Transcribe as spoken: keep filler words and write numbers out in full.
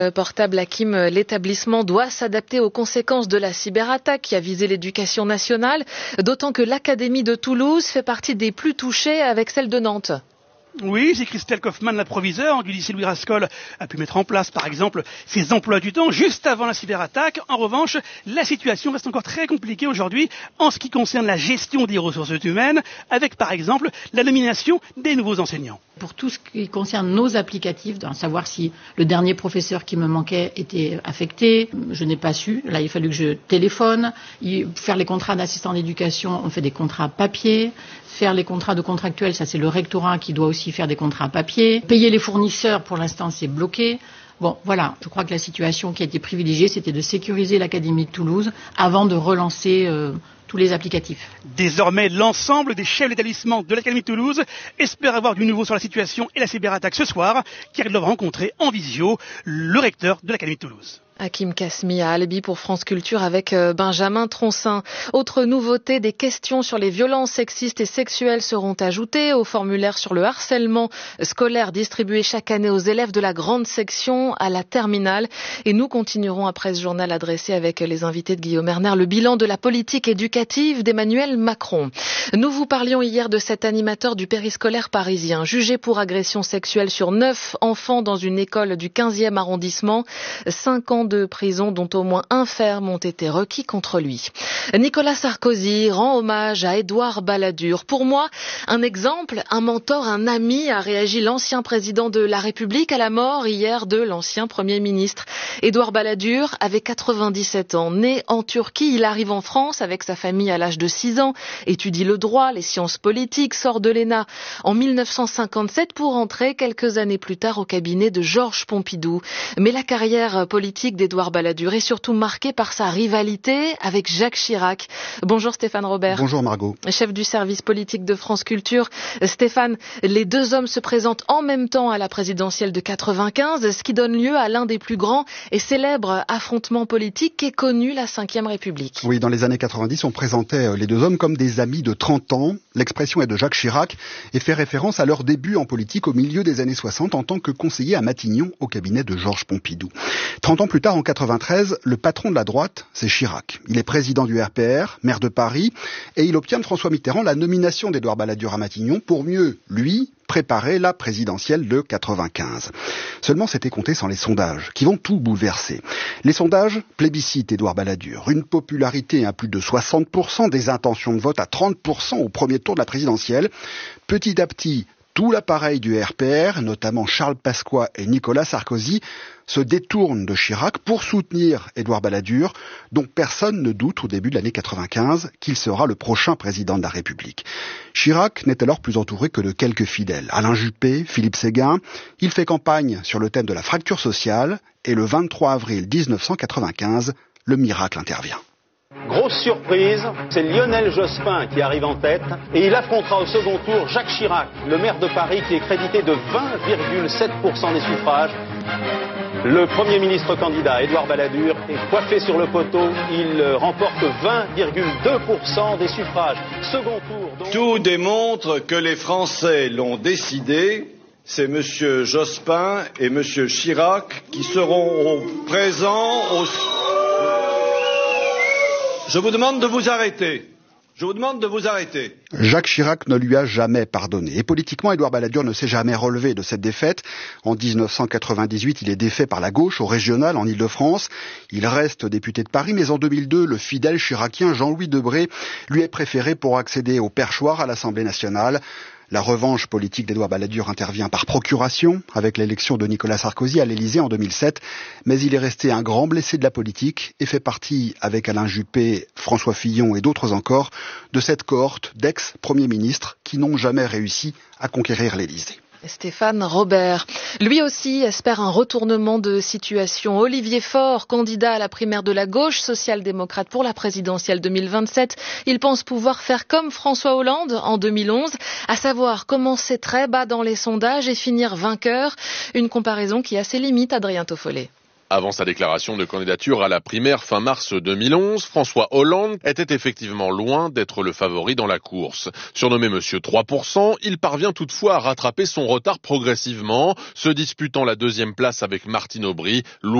Portable Hakim, l'établissement doit s'adapter aux conséquences de la cyberattaque qui a visé l'éducation nationale, d'autant que l'Académie de Toulouse fait partie des plus touchées avec celle de Nantes. Oui, c'est Christelle Kaufmann, la proviseure du lycée Louis Rascol, a pu mettre en place, par exemple, ses emplois du temps juste avant la cyberattaque. En revanche, la situation reste encore très compliquée aujourd'hui en ce qui concerne la gestion des ressources humaines, avec, par exemple, la nomination des nouveaux enseignants. Pour tout ce qui concerne nos applicatifs, de savoir si le dernier professeur qui me manquait était affecté, je n'ai pas su. Là, il a fallu que je téléphone. Faire les contrats d'assistant d'éducation, on fait des contrats papier. Faire les contrats de contractuels, ça c'est le rectorat qui doit aussi faire des contrats papier. Payer les fournisseurs, pour l'instant, c'est bloqué. Bon, voilà, je crois que la situation qui a été privilégiée, c'était de sécuriser l'Académie de Toulouse avant de relancer euh, tous les applicatifs. Désormais, l'ensemble des chefs d'établissement de l'Académie de Toulouse espèrent avoir du nouveau sur la situation et la cyberattaque ce soir, car ils doivent rencontrer en visio le recteur de l'Académie de Toulouse. Hakim Kasmi à Albi pour France Culture avec Benjamin Troncin. Autre nouveauté, des questions sur les violences sexistes et sexuelles seront ajoutées au formulaire sur le harcèlement scolaire distribué chaque année aux élèves de la grande section à la terminale. Et nous continuerons après ce journal adressé avec les invités de Guillaume Erner le bilan de la politique éducative d'Emmanuel Macron. Nous vous parlions hier de cet animateur du périscolaire parisien, jugé pour agression sexuelle sur neuf enfants dans une école du quinzième arrondissement. Cinq ans de prison dont au moins un ferme ont été requis contre lui. Nicolas Sarkozy rend hommage à Édouard Balladur. Pour moi, un exemple, un mentor, un ami, a réagi l'ancien président de la République à la mort hier de l'ancien Premier ministre. Édouard Balladur avait quatre-vingt-dix-sept ans. Né en Turquie, il arrive en France avec sa famille à l'âge de six ans, étudie le droit, les sciences politiques, sort de l'E N A en mille neuf cent cinquante-sept pour entrer quelques années plus tard au cabinet de Georges Pompidou. Mais la carrière politique d'Édouard Balladur est surtout marquée par sa rivalité avec Jacques Chirac. Bonjour Stéphane Robert. Bonjour Margot. Chef du service politique de France Culture. Stéphane, les deux hommes se présentent en même temps à la présidentielle de quatre-vingt-quinze, ce qui donne lieu à l'un des plus grands et célèbres affrontements politiques qu'ait connu la cinquième République. Oui, dans les années quatre-vingt-dix, on présentait les deux hommes comme des amis de trente ans. L'expression est de Jacques Chirac et fait référence à leur début en politique au milieu des années soixante en tant que conseiller à Matignon au cabinet de Georges Pompidou. trente ans plus tard, en quatre-vingt-treize, le patron de la droite, c'est Chirac. Il est président du R P R, maire de Paris, et il obtient de François Mitterrand la nomination d'Édouard Balladur à Matignon pour mieux, lui, préparer la présidentielle de quatre-vingt-quinze. Seulement, c'était compté sans les sondages, qui vont tout bouleverser. Les sondages plébiscitent Édouard Balladur. Une popularité à plus de soixante pour cent, des intentions de vote à trente pour cent au premier tour de la présidentielle. Petit à petit, tout l'appareil du R P R, notamment Charles Pasqua et Nicolas Sarkozy, se détourne de Chirac pour soutenir Édouard Balladur, dont personne ne doute au début de l'année quatre-vingt-quinze qu'il sera le prochain président de la République. Chirac n'est alors plus entouré que de quelques fidèles. Alain Juppé, Philippe Séguin. Il fait campagne sur le thème de la fracture sociale et le vingt-trois avril mille neuf cent quatre-vingt-quinze, le miracle intervient. Grosse surprise, c'est Lionel Jospin qui arrive en tête et il affrontera au second tour Jacques Chirac, le maire de Paris qui est crédité de vingt virgule sept pour cent des suffrages. Le Premier ministre candidat, Édouard Balladur, est coiffé sur le poteau. Il remporte vingt virgule deux pour cent des suffrages. Second tour. Donc... Tout démontre que les Français l'ont décidé. C'est M. Jospin et M. Chirac qui seront présents au... Je vous demande de vous arrêter. Je vous demande de vous arrêter. Jacques Chirac ne lui a jamais pardonné. Et politiquement, Édouard Balladur ne s'est jamais relevé de cette défaite. En dix-neuf cent quatre-vingt-dix-huit, il est défait par la gauche au régional en Île-de-France. Il reste député de Paris, mais en deux mille deux, le fidèle chiracien Jean-Louis Debré lui est préféré pour accéder au perchoir à l'Assemblée nationale. La revanche politique d'Édouard Balladur intervient par procuration avec l'élection de Nicolas Sarkozy à l'Élysée en deux mille sept, mais il est resté un grand blessé de la politique et fait partie, avec Alain Juppé, François Fillon et d'autres encore, de cette cohorte d'ex-premiers ministres qui n'ont jamais réussi à conquérir l'Élysée. Stéphane Robert. Lui aussi espère un retournement de situation. Olivier Faure, candidat à la primaire de la gauche social-démocrate pour la présidentielle deux mille vingt-sept, il pense pouvoir faire comme François Hollande en deux mille onze, à savoir commencer très bas dans les sondages et finir vainqueur. Une comparaison qui a ses limites, Adrien Toffollet. Avant sa déclaration de candidature à la primaire fin mars deux mille onze, François Hollande était effectivement loin d'être le favori dans la course. Surnommé Monsieur trois pour cent, il parvient toutefois à rattraper son retard progressivement, se disputant la deuxième place avec Martine Aubry,